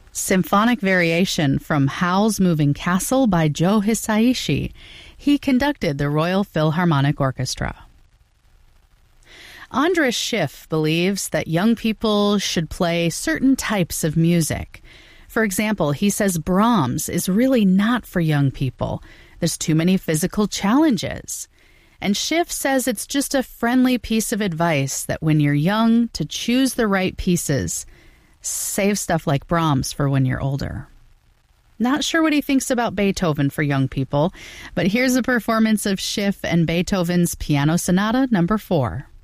Symphonic Variation from Howl's Moving Castle by Joe Hisaishi. He conducted the Royal Philharmonic Orchestra. Andras Schiff believes that young people should play certain types of music. For example, he says Brahms is really not for young people. There's too many physical challenges. And Schiff says it's just a friendly piece of advice that when you're young, to choose the right pieces. Save stuff like Brahms for when you're older. Not sure what he thinks about Beethoven for young people, but here's a performance of Schiff and Beethoven's Piano Sonata No. 4.